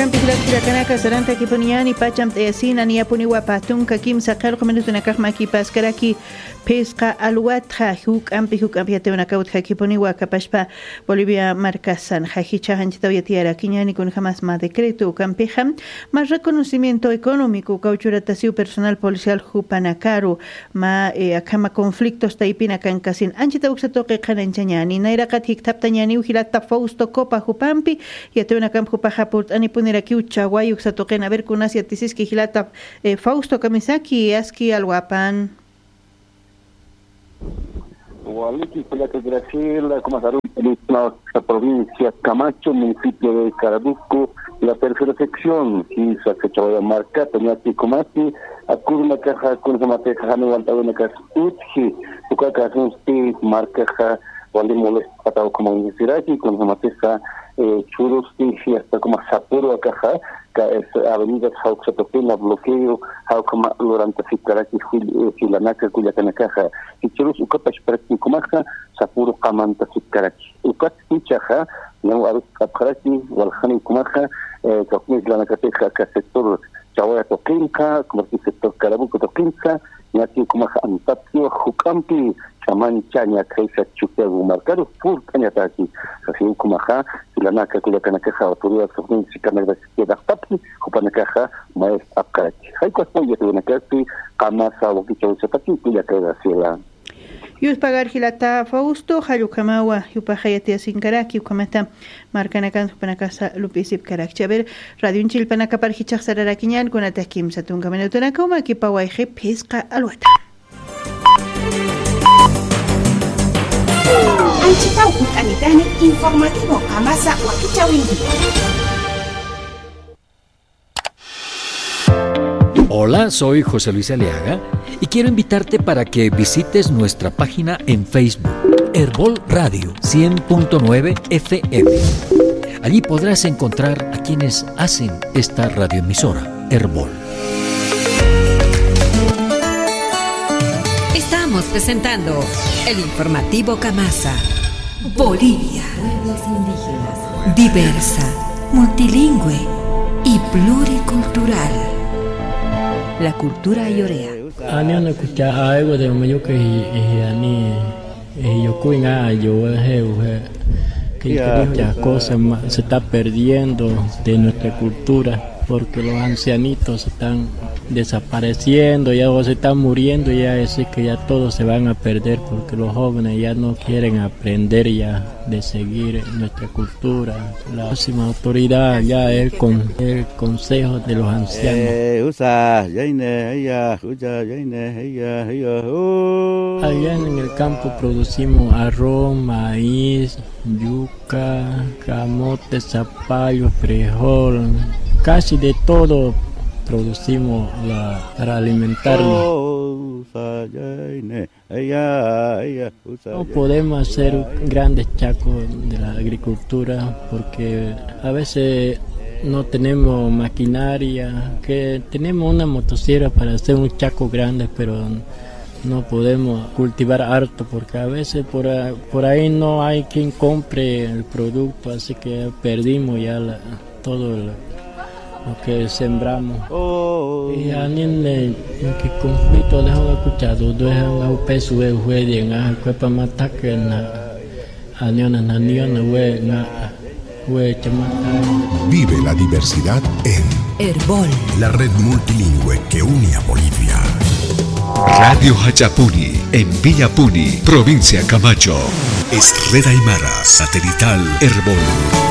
campi Kanaka Saranta Kipuniani Pacham Teasina Niapuni Wapatunka Kim Sakal Komenutuna Maki Paskaraki Pesca Aluatra Huk Ampi Atiuna Kautha Kipuni Wakapashpa Bolivia Marcasan Jajicha Hanchitavia Tiara Kiñani con jamás más decreto Campejam más reconocimiento económico cauchuratasio personal policial Jupanakaru ma akama conflictos taipina Kankasin Anchitauxatoke Kananchanyani Nairakat Hiktaptanyani Ujilata Fausto Copa Jupampi y Atiuna Camp Jupajapurt Anipuniraki Uchaguay Uxatoken a ver con Asia Tisiski Hilata Fausto Kamisaki Aski Alhuapan. Waliki Pelaca Graciela, Comasaru, la provincia Camacho, municipio de Carabuco, la tercera sección, y se acaba marca, Toñati Comati, acude una caja con esa mateja, no aguantaba una caja, Utsi, tu caja, un state, marca, cuando molesta, patado como un Siraki, con esa mateja, Churos, y hasta como Sapuro, caja, que es avenida Sauxatopena, bloqueo, como durante Ficaraki, Filanaca, Cuyacanakaja, y Churos, Ucapash, Praktikumaja, Sapuro, Kamanta, Ficaraki. Ucat, Pichaja, no Abjaraki, Waljani, Kumaja, Toknis, Lanacateja, que sector Chawaya Toquinca, como el sector Carabuco Toquinca, Yaki Kumaja, Antapio, Jucampi, Chamani, Chania, Kreisa, Chuquegu, Marcaro, Furcañataki, así Kumaja, Filanaca, Cuyacanakaja, autoridad, Sofín, Sicanagda, Tapi, Jupanakaja, Maes, Abkaraki. Hay cuatro días de una casi, Kamasa, Boquicha, Uchataki, Cuyacanakaja. Yus pagar Hilata Fausto, Hayukamawa, Yupajayati Sinkaraki, Ukamata, Marcanakan, Panacasa, Lupisip Karakchi. A ver, Radio Chilpanaca Parhichak Sararakiñan, con Atakim Satunga Menutonacoma, Kipawaihe, Pesca Aluata. Anchitau Utanitani, informativo, Amasa, Wakichawindi. Hola, soy José Luis Aliaga y quiero invitarte para que visites nuestra página en Facebook, Herbol Radio 100.9 FM. Allí podrás encontrar a quienes hacen esta radioemisora, Herbol. Estamos presentando el informativo Camasa. Bolivia, pueblos indígenas, diversa, multilingüe y pluricultural. La cultura ayorea. Ani no escucha algo de medio que ani yo cuina yo que muchas cosas se está perdiendo de nuestra cultura porque los ancianitos están desapareciendo, ya se están muriendo, ya es que ya todos se van a perder porque los jóvenes ya no quieren aprender ya de seguir nuestra cultura. La próxima autoridad ya es con el consejo de los ancianos. Allá en el campo producimos arroz, maíz, yuca, camote, zapallo, frijol, casi de todo producimos para alimentarnos. No podemos hacer grandes chacos de la agricultura porque a veces no tenemos maquinaria, que tenemos una motosierra para hacer un chaco grande, pero no podemos cultivar harto porque a veces por ahí no hay quien compre el producto, así que perdimos ya todo lo que sembramos. Y a niños que conflicto dejan escuchado, dejan un peso de juez a cuerpo mataque a niños Vive la diversidad en Herbol, la red multilingüe que une a Bolivia. Radio Hachapuni en Villapuni, provincia Camacho. Es Red Aymara, satelital Herbol.